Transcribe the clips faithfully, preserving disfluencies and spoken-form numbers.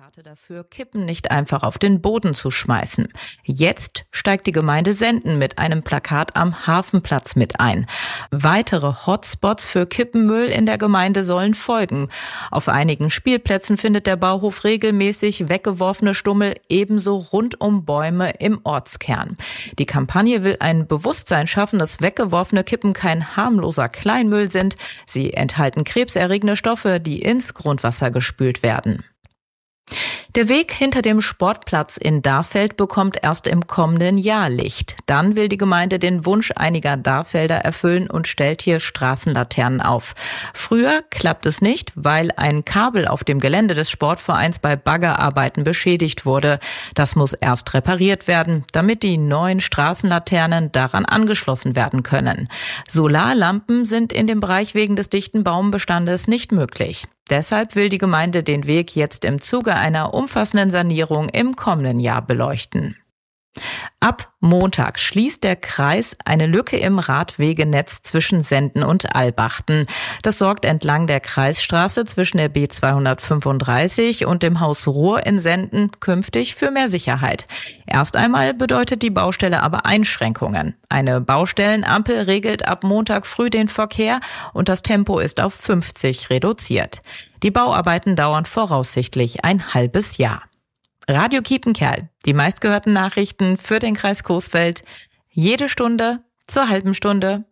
Plakate dafür, Kippen nicht einfach auf den Boden zu schmeißen. Jetzt steigt die Gemeinde Senden mit einem Plakat am Hafenplatz mit ein. Weitere Hotspots für Kippenmüll in der Gemeinde sollen folgen. Auf einigen Spielplätzen findet der Bauhof regelmäßig weggeworfene Stummel, ebenso rund um Bäume im Ortskern. Die Kampagne will ein Bewusstsein schaffen, dass weggeworfene Kippen kein harmloser Kleinmüll sind. Sie enthalten krebserregende Stoffe, die ins Grundwasser gespült werden. Der Weg hinter dem Sportplatz in Darfeld bekommt erst im kommenden Jahr Licht. Dann will die Gemeinde den Wunsch einiger Darfelder erfüllen und stellt hier Straßenlaternen auf. Früher klappt es nicht, weil ein Kabel auf dem Gelände des Sportvereins bei Baggerarbeiten beschädigt wurde. Das muss erst repariert werden, damit die neuen Straßenlaternen daran angeschlossen werden können. Solarlampen sind in dem Bereich wegen des dichten Baumbestandes nicht möglich. Deshalb will die Gemeinde den Weg jetzt im Zuge einer umfassenden Sanierung im kommenden Jahr beleuchten. Ab Montag schließt der Kreis eine Lücke im Radwegenetz zwischen Senden und Albachten. Das sorgt entlang der Kreisstraße zwischen der B zweihundertfünfunddreißig und dem Haus Ruhr in Senden künftig für mehr Sicherheit. Erst einmal bedeutet die Baustelle aber Einschränkungen. Eine Baustellenampel regelt ab Montag früh den Verkehr und das Tempo ist auf fünfzig reduziert. Die Bauarbeiten dauern voraussichtlich ein halbes Jahr. Radio Kiepenkerl, die meistgehörten Nachrichten für den Kreis Coesfeld. Jede Stunde zur halben Stunde.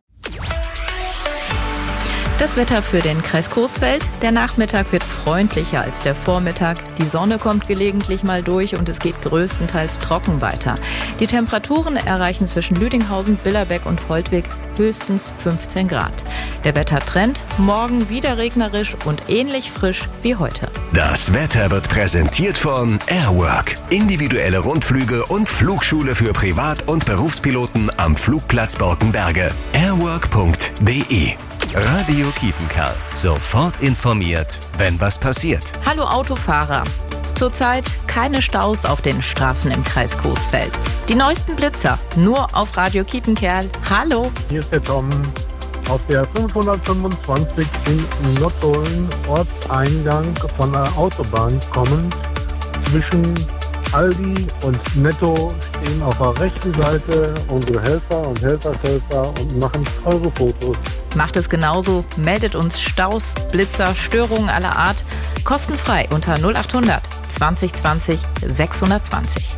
Das Wetter für den Kreis Coesfeld. Der Nachmittag wird freundlicher als der Vormittag. Die Sonne kommt gelegentlich mal durch und es geht größtenteils trocken weiter. Die Temperaturen erreichen zwischen Lüdinghausen, Billerbeck und Holtwig höchstens fünfzehn Grad. Der Wettertrend morgen wieder regnerisch und ähnlich frisch wie heute. Das Wetter wird präsentiert von Airwork. Individuelle Rundflüge und Flugschule für Privat- und Berufspiloten am Flugplatz Borkenberge. airwork punkt de. Radio Kiepenkerl. Sofort informiert, wenn was passiert. Hallo Autofahrer. Zurzeit keine Staus auf den Straßen im Kreis Coesfeld. Die neuesten Blitzer nur auf Radio Kiepenkerl. Hallo. Hier ist der Tom auf der fünfhundertfünfundzwanzig in Nottuln, Ortseingang von der Autobahn kommend. Zwischen Aldi und Netto stehen auf der rechten Seite unsere Helfer und Helfershelfer und machen eure Fotos. Macht es genauso, meldet uns Staus, Blitzer, Störungen aller Art. Kostenfrei unter null achthundert zwanzig zwanzig sechshundertzwanzig.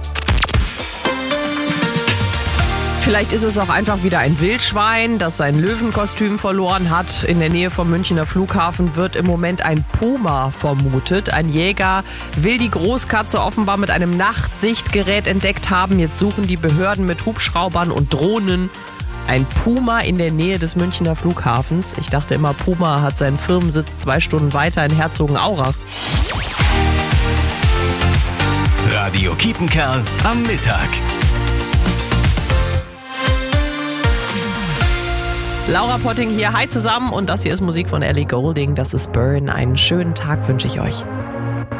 Vielleicht ist es auch einfach wieder ein Wildschwein, das sein Löwenkostüm verloren hat. In der Nähe vom Münchner Flughafen wird im Moment ein Puma vermutet. Ein Jäger will die Großkatze offenbar mit einem Nachtsichtgerät entdeckt haben. Jetzt suchen die Behörden mit Hubschraubern und Drohnen ein Puma in der Nähe des Münchner Flughafens. Ich dachte immer, Puma hat seinen Firmensitz zwei Stunden weiter in Herzogenaurach. Radio Kiepenkerl am Mittag. Laura Potting hier, hi zusammen und das hier ist Musik von Ellie Goulding, das ist Burn. Einen schönen Tag wünsche ich euch.